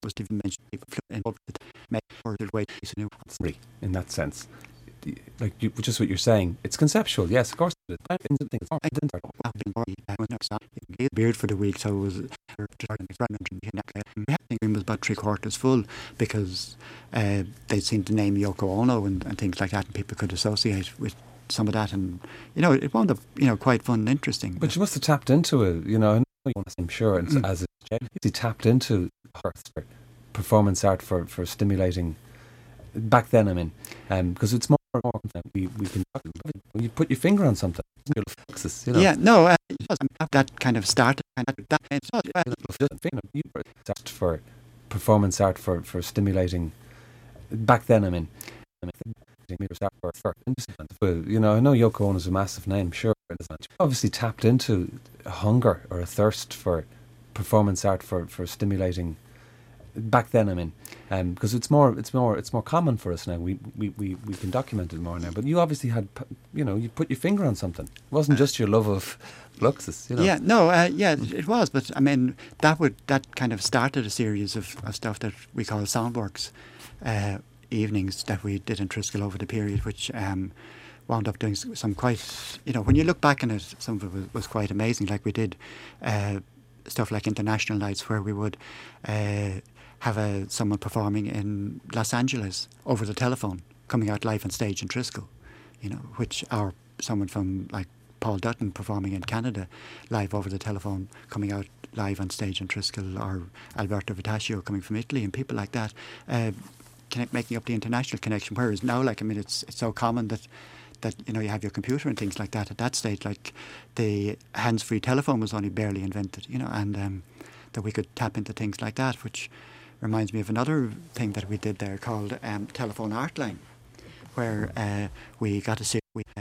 was even mentioned people involved with make further way to new in that sense. Like just what you're saying, it's conceptual. Yes, of course. I didn't think it's beard for the week, so it was it was about 3/4 full because they'd seen the name Yoko Ono and things like that, and people could associate with some of that, and it wound up quite fun and interesting. But you must have tapped into it, I'm sure, as he tapped into performance art for stimulating. Back then, I mean, because it's more we can you put your finger on something. Yeah, no, that kind of started. For performance art for stimulating. Back then, I mean, I know Yoko Ono is a massive name, sure. Obviously tapped into a hunger or a thirst for performance art for stimulating. Back then, I mean, because it's more common for us now. We can document it more now. But you obviously had, you put your finger on something. It wasn't just your love of Fluxus, Yeah, no, it was. But I mean, that kind of started a series of stuff that we call Soundworks evenings that we did in Triskel over the period, which wound up doing some quite, when you look back on it, some of it was quite amazing. Like we did stuff like international nights where we would have someone performing in Los Angeles over the telephone, coming out live on stage in Triskel, or someone from like Paul Dutton performing in Canada live over the telephone, coming out live on stage in Triskel, or Alberto Vitaccio coming from Italy, and people like that, making up the international connection. Whereas now, it's so common that you have your computer and things like that. At that stage, like the hands-free telephone was only barely invented, and that we could tap into things like that, which reminds me of another thing that we did there called Telephone Artline, where we got to see.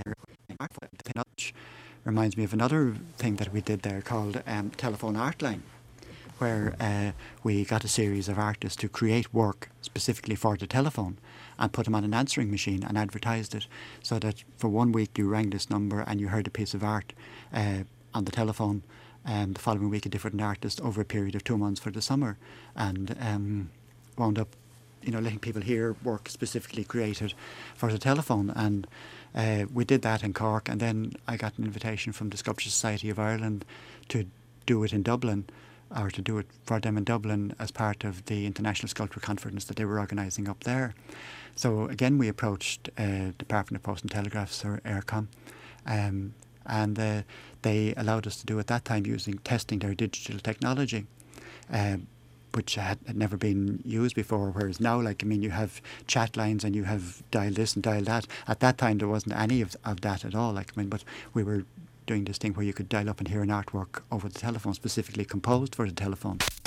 Reminds me of another thing that we did there called Telephone Artline, where we got a series of artists to create work specifically for the telephone and put them on an answering machine and advertised it, so that for 1 week you rang this number and you heard a piece of art on the telephone. The following week a different artist over a period of 2 months for the summer, and wound up letting people hear work specifically created for the telephone. And we did that in Cork, and then I got an invitation from the Sculpture Society of Ireland to do it in Dublin, or to do it for them in Dublin as part of the International Sculpture Conference that they were organising up there. So again, we approached Department of Post and Telegraphs, or Aircom, and they allowed us to do it that time testing their digital technology, which had never been used before. Whereas now, you have chat lines and you have dial this and dial that. At that time, there wasn't any of that at all. But we were doing this thing where you could dial up and hear an artwork over the telephone, specifically composed for the telephone.